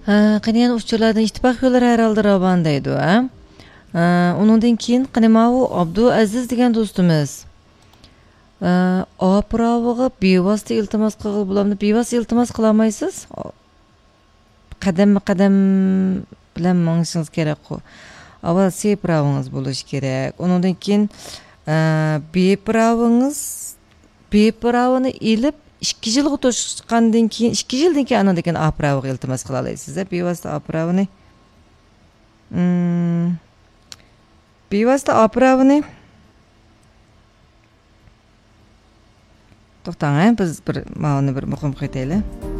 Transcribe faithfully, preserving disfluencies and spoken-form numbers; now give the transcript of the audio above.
Ha, qani uchurlardan ittifoq yo'llari har holda ravon deydi, ha? Uningdan keyin qani mau Abdu Aziz degan do'stimiz. Apravıga bevosita iltimos qilib bularni bevosita iltimos qila olmaysiz. Qadam-qadam bilan manishingiz kerak. Avval sepravıngiz bo'lishi kerak. Undan keyin bepravıngiz bepravını ilib ikki yilga to'shqandan keyin ikki yildan keyin anadan keyin apravıga iltimos qila olasiz. Bevosita apravını Hmm. Bevosita apravını to'xtang, biz bir ma'lumotni bir muhim qaytaylik.